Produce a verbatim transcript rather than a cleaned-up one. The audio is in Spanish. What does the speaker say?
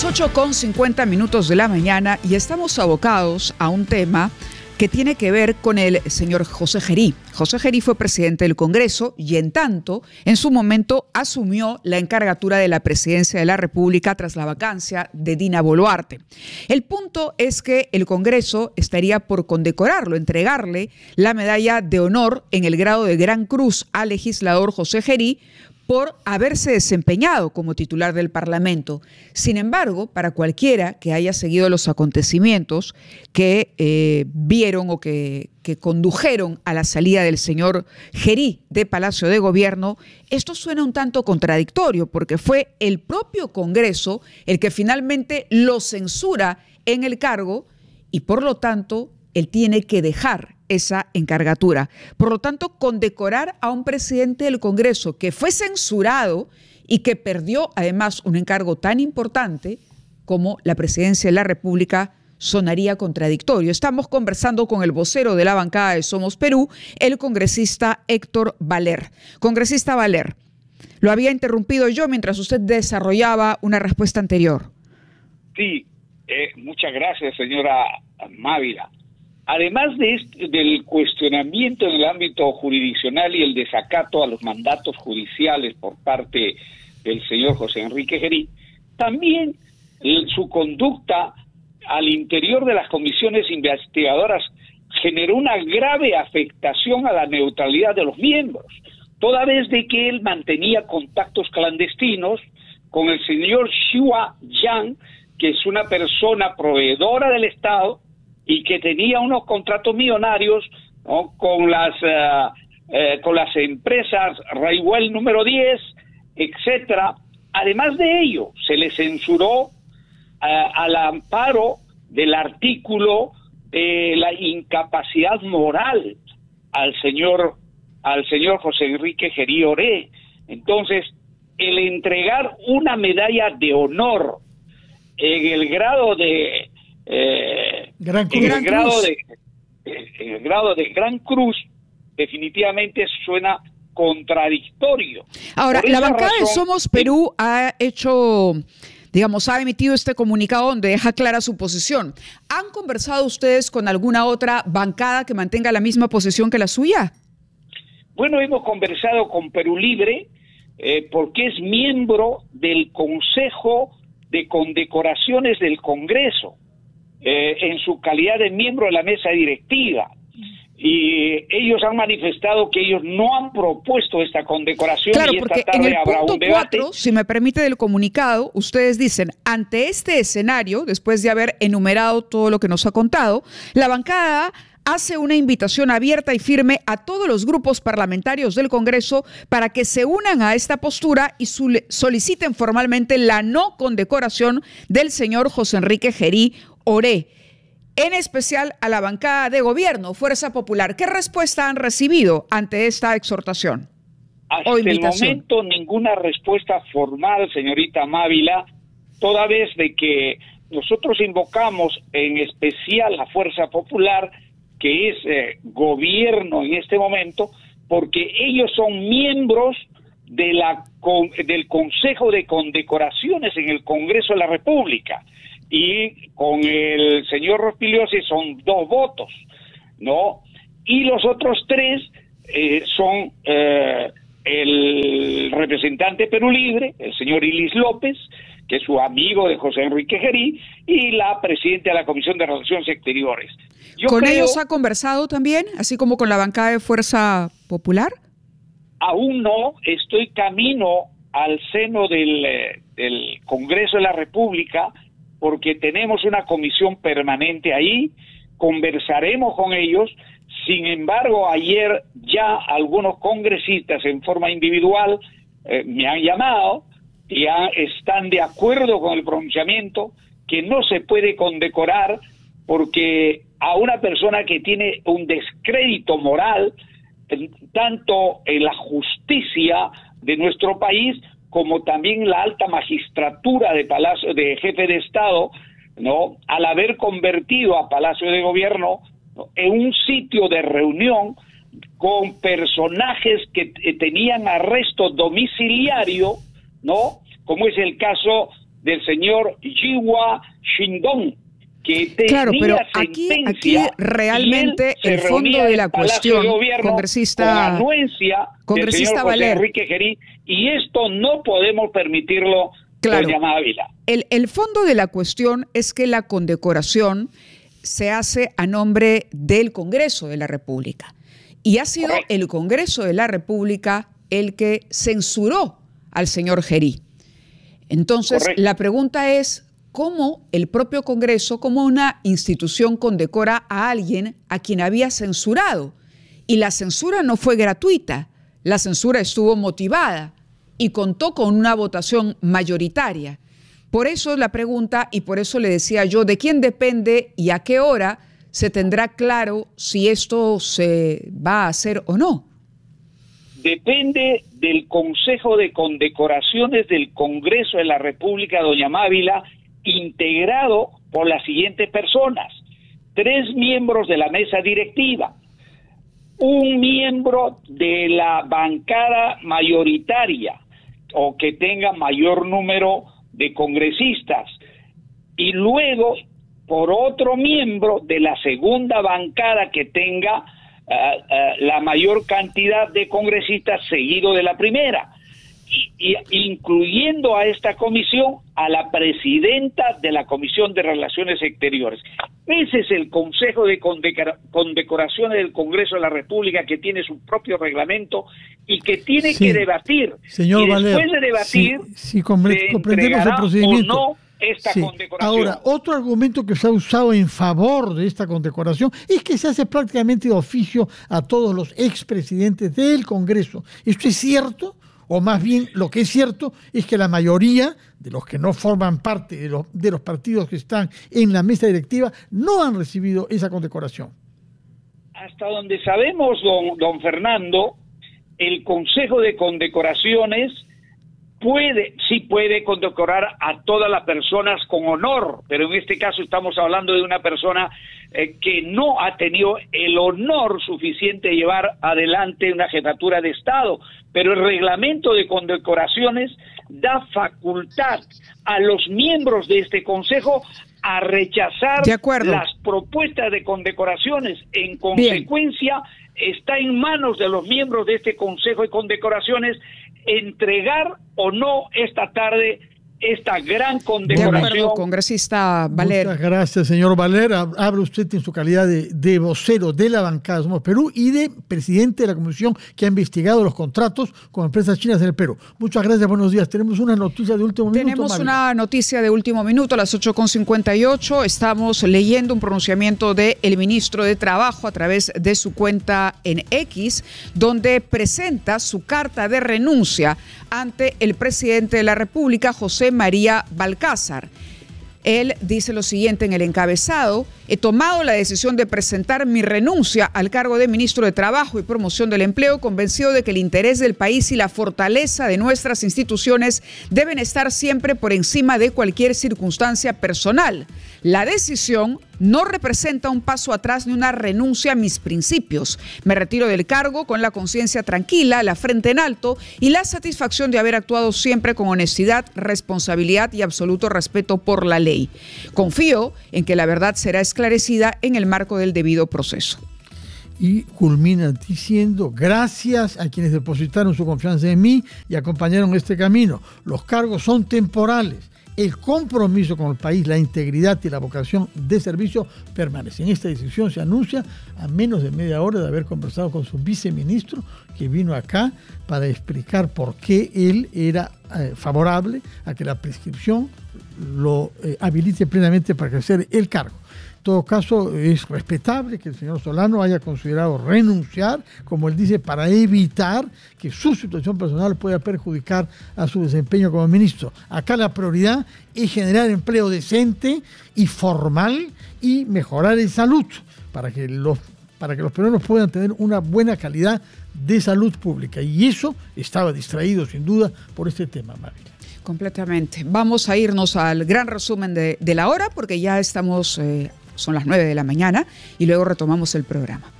ocho con cincuenta minutos de la mañana y estamos abocados a un tema que tiene que ver con el señor José Gerí. José Gerí fue presidente del Congreso y en tanto, en su momento, asumió la encargatura de la presidencia de la República tras la vacancia de Dina Boluarte. El punto es que el Congreso estaría por condecorarlo, entregarle la medalla de honor en el grado de Gran Cruz al legislador José Gerí por haberse desempeñado como titular del Parlamento. Sin embargo, para cualquiera que haya seguido los acontecimientos que eh, vieron o que, que condujeron a la salida del señor Gerí de Palacio de Gobierno, esto suena un tanto contradictorio porque fue el propio Congreso el que finalmente lo censura en el cargo y por lo tanto él tiene que dejar esa encargatura. Por lo tanto, condecorar a un presidente del Congreso que fue censurado y que perdió además un encargo tan importante como la presidencia de la República sonaría contradictorio. Estamos conversando con el vocero de la bancada de Somos Perú, el congresista Héctor Valer. Congresista Valer, lo había interrumpido yo mientras usted desarrollaba una respuesta anterior. Sí, eh, muchas gracias, señora Mávila. Además de este, del cuestionamiento en el ámbito jurisdiccional y el desacato a los mandatos judiciales por parte del señor José Enrique Gerí, también el, su conducta al interior de las comisiones investigadoras generó una grave afectación a la neutralidad de los miembros, toda vez de que él mantenía contactos clandestinos con el señor Xiua Yang, que es una persona proveedora del Estado, y que tenía unos contratos millonarios, ¿no?, con las uh, eh, con las empresas Raiwell número diez, etcétera. Además de ello, se le censuró uh, al amparo del artículo de la incapacidad moral al señor al señor José Enrique Gerí Oré. Entonces, el entregar una medalla de honor en el grado de Eh, Gran en, Gran el grado Cruz. de, en el grado de Gran Cruz definitivamente suena contradictorio. Ahora, Por la esa bancada razón, de Somos Perú ha hecho, digamos, ha emitido este comunicado donde deja clara su posición. ¿Han conversado ustedes con alguna otra bancada que mantenga la misma posición que la suya? Bueno, hemos conversado con Perú Libre eh, porque es miembro del Consejo de Condecoraciones del Congreso, eh, en su calidad de miembro de la mesa directiva. Y ellos han manifestado que ellos no han propuesto esta condecoración. Claro, y esta porque tarde en el habrá punto un debate. cuatro, si me permite, del comunicado, ustedes dicen, ante este escenario, después de haber enumerado todo lo que nos ha contado, la bancada hace una invitación abierta y firme a todos los grupos parlamentarios del Congreso para que se unan a esta postura y soliciten formalmente la no condecoración del señor José Enrique Gerí Oré, en especial a la bancada de gobierno, Fuerza Popular. ¿Qué respuesta han recibido ante esta exhortación? Hasta el momento ninguna respuesta formal, señorita Mávila, toda vez de que nosotros invocamos en especial a Fuerza Popular, que es eh, gobierno en este momento, porque ellos son miembros de la con, del Consejo de Condecoraciones en el Congreso de la República, y con el señor Rospigliosi son dos votos, ¿no? Y los otros tres eh, son eh, el representante Perú Libre, el señor Ilis López, que es su amigo de José Enrique Gerí, y la presidenta de la Comisión de Relaciones Exteriores. Yo ¿Con creo, ellos ha conversado también, así como con la bancada de Fuerza Popular? Aún no, estoy camino al seno del, eh, del Congreso de la República, porque tenemos una comisión permanente ahí, conversaremos con ellos. Sin embargo, ayer ya algunos congresistas en forma individual eh, me han llamado y ya están de acuerdo con el pronunciamiento que no se puede condecorar porque a una persona que tiene un descrédito moral, tanto en la justicia de nuestro país como también la alta magistratura de Palacio de Jefe de Estado, ¿no?, al haber convertido a Palacio de Gobierno, ¿no?, en un sitio de reunión con personajes que tenían arresto domiciliario, ¿no?, como es el caso del señor Jiwa Shindong, que claro, pero aquí, aquí realmente el fondo de la cuestión, de congresista, con anuencia congresista del señor José Valer, Enrique Gerí, y esto no podemos permitirlo, claro, doña Mávila. El, el fondo de la cuestión es que la condecoración se hace a nombre del Congreso de la República. Y ha sido Correcto. el Congreso de la República el que censuró al señor Gerí. Entonces, Correcto. la pregunta es, ¿cómo el propio Congreso, cómo una institución condecora a alguien a quien había censurado? Y la censura no fue gratuita, la censura estuvo motivada y contó con una votación mayoritaria. Por eso la pregunta, y por eso le decía yo, ¿de quién depende y a qué hora se tendrá claro si esto se va a hacer o no? Depende del Consejo de Condecoraciones del Congreso de la República, doña Mávila, integrado por las siguientes personas: tres miembros de la mesa directiva, un miembro de la bancada mayoritaria o que tenga mayor número de congresistas, y luego por otro miembro de la segunda bancada que tenga uh, uh, la mayor cantidad de congresistas, seguido de la primera, y, y incluyendo a esta comisión a la presidenta de la Comisión de Relaciones Exteriores. Ese es el Consejo de Condecora- Condecoraciones del Congreso de la República, que tiene su propio reglamento y que tiene sí, que debatir. Señor y Valer, después de debatir, sí, sí, comprendemos el procedimiento. O no esta sí. condecoración. Ahora, otro argumento que se ha usado en favor de esta condecoración es que se hace prácticamente de oficio a todos los expresidentes del Congreso. ¿Esto es cierto? O más bien, lo que es cierto es que la mayoría de los que no forman parte de los, de los partidos que están en la mesa directiva no han recibido esa condecoración. Hasta donde sabemos, don, don Fernando, el Consejo de Condecoraciones puede, sí puede condecorar a todas las personas con honor, pero en este caso estamos hablando de una persona eh, que no ha tenido el honor suficiente de llevar adelante una jefatura de Estado, pero el reglamento de condecoraciones da facultad a los miembros de este Consejo a rechazar las propuestas de condecoraciones. En consecuencia, Bien. está en manos de los miembros de este Consejo de Condecoraciones entregar o no esta tarde esta gran condecoración. De acuerdo, congresista Valer. Muchas gracias, señor Valer. Habla usted en su calidad de, de vocero de la bancada Somos Perú y de presidente de la comisión que ha investigado los contratos con empresas chinas en el Perú. Muchas gracias, buenos días. Tenemos una noticia de último minuto. Tenemos Mario. una noticia de último minuto a las ocho con cincuenta y ocho. Estamos leyendo un pronunciamiento del ministro de Trabajo a través de su cuenta en X, donde presenta su carta de renuncia ante el presidente de la República, José María Balcázar. Él dice lo siguiente en el encabezado: he tomado la decisión de presentar mi renuncia al cargo de ministro de Trabajo y Promoción del Empleo, convencido de que el interés del país y la fortaleza de nuestras instituciones deben estar siempre por encima de cualquier circunstancia personal. La decisión no representa un paso atrás ni una renuncia a mis principios. Me retiro del cargo con la conciencia tranquila, la frente en alto y la satisfacción de haber actuado siempre con honestidad, responsabilidad y absoluto respeto por la ley. Confío en que la verdad será esclarecida en el marco del debido proceso. Y culmina diciendo: gracias a quienes depositaron su confianza en mí y acompañaron este camino. Los cargos son temporales. El compromiso con el país, la integridad y la vocación de servicio permanecen. Esta decisión se anuncia a menos de media hora de haber conversado con su viceministro, que vino acá para explicar por qué él era eh, favorable a que la prescripción lo eh, habilite plenamente para ejercer el cargo. En todo caso, es respetable que el señor Solano haya considerado renunciar, como él dice, para evitar que su situación personal pueda perjudicar a su desempeño como ministro. Acá la prioridad es generar empleo decente y formal y mejorar en salud para que los, para que los peruanos puedan tener una buena calidad de salud pública. Y eso estaba distraído, sin duda, por este tema, Mávila. Completamente. Vamos a irnos al gran resumen de, de la hora, porque ya estamos... Eh, son las nueve de la mañana y luego retomamos el programa.